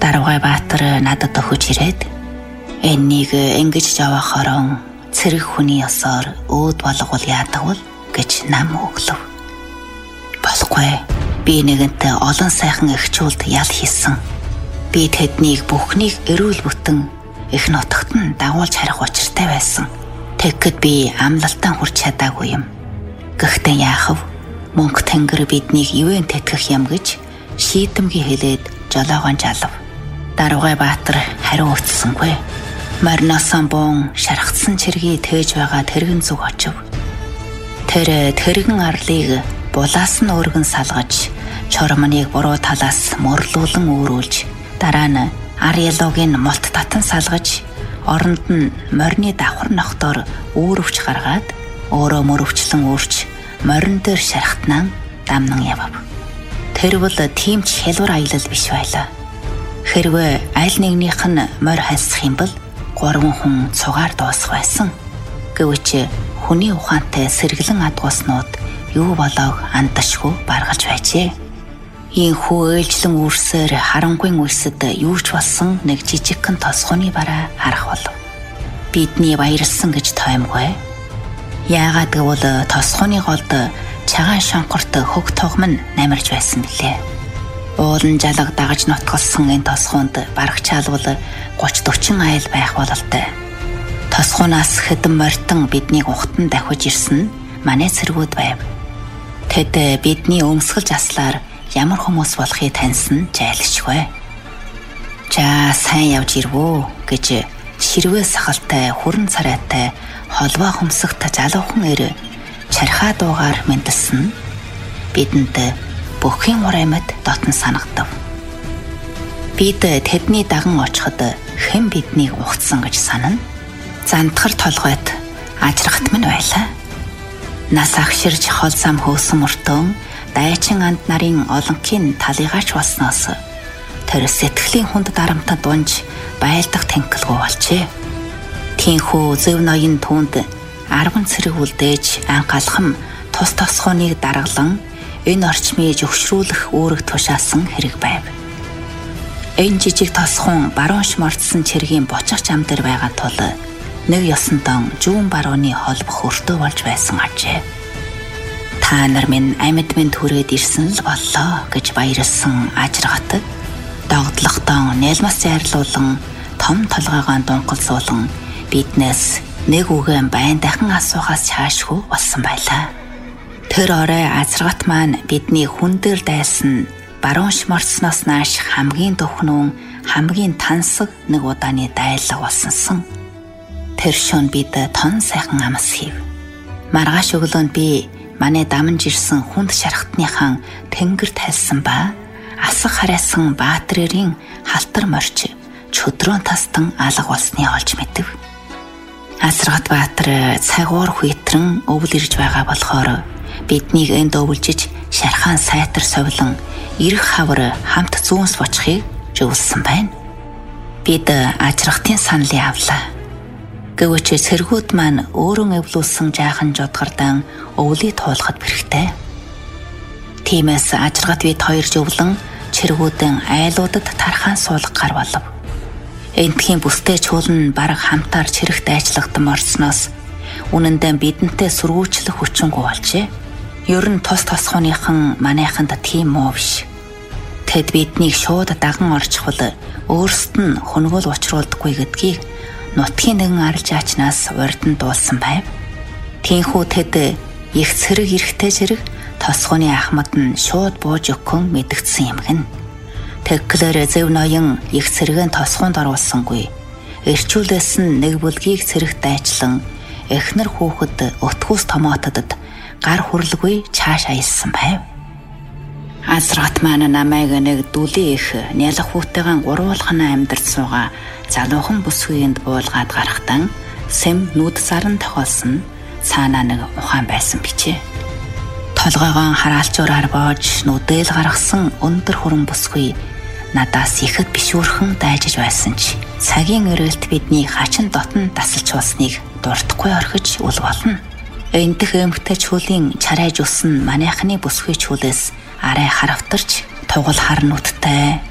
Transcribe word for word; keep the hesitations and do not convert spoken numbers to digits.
Даругай Баатар надад өгч ирээд энэнийг ингэж жавахаарон цэрэг хүний ёсоор өөд болгол яадаг бол гэж нам өглөв. Болохгүй. Би нэгэнтээ олон сайхан эхчүүлд ял хийсэн. Би тэднийг бүхнийг эрүүл бүтэн их нутагт нь дагуулж харих учиртай байсан. Тэгэхэд би амлалтаа хүрч чадаагүй юм. Гэхдээ яахав? Мөнх тэнгэр биднийг ивэн тэтгэх юм гэж шийдэмгий хэлээд жолоогоо жалав. Даругай Баатар хариу өгсөнгүй. Марносон бон шархтсан чиргийг тээж байгаа тэрэгэн зүг очив. Тэр тэрэгэн арлыг булаас нь өргөн салгаж, чормоныг буруу талаас мөрлүүлэн өөрүүлж, дараа нь ар ялуугийн молт татан салгаж, оронд нь морины давхар нохтоор өөрөвч гаргаад, өөрөө мөрөвчлэн өөрч морин дээр шархтнаа дамнан явав. Тэр бол тийм ч хялбар аялал биш байлаа. Хэрвээ аль нэгнийх нь морь хасах юм бол гурван хүн цугаар дуусах байсан. Гэвч хүний ухаантай сэргэлэн адгууснууд юу болоог андашгүй баргалж байжээ. Ийхүү ээлжлэн үрсээр харангүй үлсэд юу ч болсон нэг жижигхэн тосхоны бараа харах болов. Бидний баярлсан гэж тоомгүй. Яагаад гэвэл тосхоны голд цагаан шонхорт хөг тогмон намирж байсан билээ. Уулан жалаг дагаж нутгалсан энэ тосхонд барагчаалвал гуч дөрвөн айл байх бололтой. Тосхоноос хэдэн морьтон биднийг ухтан давхиж ирсэн манай цэргүүд байв. Тэд бидний өмсгөл заслаар ямар хүмүүс болохыг таньсан жайлшгүй. За сайн явж ирвөө гэж ширвээ сахалтай хүрэн царайтай холбоо хөмсөгт залуухан эр чархаа дуугаар мэндэлсэн. Бидэнд бүхний ур амьд дотн санагдав. Бид тэдний даган очиход хэн биднийг ухтсан гэж санана. Зантхар толгойд ажрахт минь байлаа. Нас агширж хол зам хөөсөн мөртөө дайчин анд нарын олонхын талыгаач болсноос тэр сэтгэлийн хүнд дарамтад унж байлдах тэнхэлгүй болжээ. Тинхүү зөв ноён түүнд арван цэрэг үлдээж анхаалхам тус тосхоныг даргалан энэ орчмыг зөвшрүүлэх үүрэг тушаасан хэрэг байв. Энэ жижиг тосхон баруунш мордсон цэргийн бочих зам дээр байгаа тул нэг ёсонтон жүүн барууны холбох өртөө болж байсан ажээ. Та нар минь амьд минь түрээд ирсэн л боллоо гэж баярлсан ажиргат догдлохтон нэлмас зайрлуулан том толгойгоо дунгалзуулан биднээс нэг үгэн байн дахин асуухаас чаашгүй болсон байлаа. Тэр орой ажиргат маань бидний хүн дээр дайсан баруунш морцноос нааш хамгийн дөхнөн хамгийн тансаг нэг удааны дайлаг болсонсон. Тэр шөнө бид тон сайхан амс хийв. Маргааш өглөөнд би манай дамж ирсэн хүнд шархтныхан тэнгэр тайлсан ба асах харайсан Баатарын халтар морч чөдрөөн тастан алга болсны олж мэдэв. Ажиргат Баатар цагуур хүйтрэн өвөл ирж байгаа болохоор биднийг энд өвлжиж шархаан сайтар совлон эрх хавар хамт зүүнс бочихыг зөвлөсөн байна. Бид ажиргатын саналыг авлаа. Гэвч цэргүүд маань өөрөн эвлүүлсэн жаахан жодгардан өвлийг туулахад бэрхтэй. Тиймээс ажиргат бид хоёр зөвлөн цэргүүдэн айлуудад тархаан суулгах гар болов. Энтхийн бүстэй чуулан бараг хамтаар цэрэгт ажиллагдан орсноос үнэндээ бидэнтэй сүргүүчлэх хүчингүй болжээ. Ер нь тос тосхоныхан манайханд тийм муу биш. Тэд биднийг шууд даган орчихвол өөрсдөд нь хөнгөл учруулдаггүй гэдгийг нутгийн нэгэн арилж аачнаас урьдан дуулсан байв. Тинхүү тэд их цэрэг эрэхтэй зэрэг тосхоны ахмад нь шууд бууж өгөн мэдгдсэн юм гин. Тэгклэр зөв ноён их цэргэн тосхонд оруулсангүй. Эрчүүлээс нь нэг бүлгийг цэрэгт дайчлан эхнэр хүүхэд өтгөөс томоотодод гар хүрлгүй чааш аялсан байв. Ажиргат маань намайг нэг дүлийн их нялх хүүтэйгэн гурвуулхана амьдарч суугаа залуухан бүсгүйнд буулгаад гарахтан сэм нүд саран тохиолсон цаанаа нэг ухаан байсан бичээ. Толгойгоо хараалчураар боож нүдэл гаргасан өндөр хүрэн бүсгүй надаас ихэд бишүүрхэн дайжиж байсан ч цагийн өрөөлт бидний хачин дотн тасалж болсныг дуртахгүй орхиж үл болно. Эндх эмхтэй чүлийн чарайж усан манайхны бүсгүй чүлээс арай харавтарч тугал хар нүдтэй